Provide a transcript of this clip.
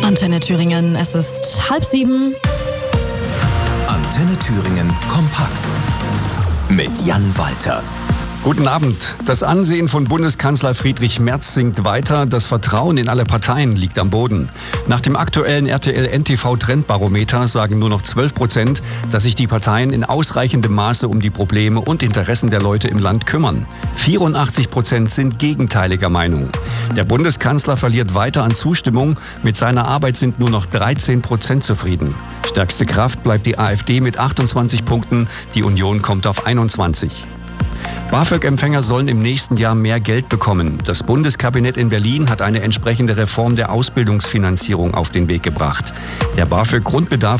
Antenne Thüringen, es ist 6:30. Antenne Thüringen kompakt mit Jan Walter. Guten Abend. Das Ansehen von Bundeskanzler Friedrich Merz sinkt weiter. Das Vertrauen in alle Parteien liegt am Boden. Nach dem aktuellen RTL-NTV-Trendbarometer sagen nur noch 12%, dass sich die Parteien in ausreichendem Maße um die Probleme und Interessen der Leute im Land kümmern. 84% sind gegenteiliger Meinung. Der Bundeskanzler verliert weiter an Zustimmung. Mit seiner Arbeit sind nur noch 13% zufrieden. Stärkste Kraft bleibt die AfD mit 28 Punkten. Die Union kommt auf 21. BAföG-Empfänger sollen im nächsten Jahr mehr Geld bekommen. Das Bundeskabinett in Berlin hat eine entsprechende Reform der Ausbildungsfinanzierung auf den Weg gebracht. Der BAföG-Grundbedarf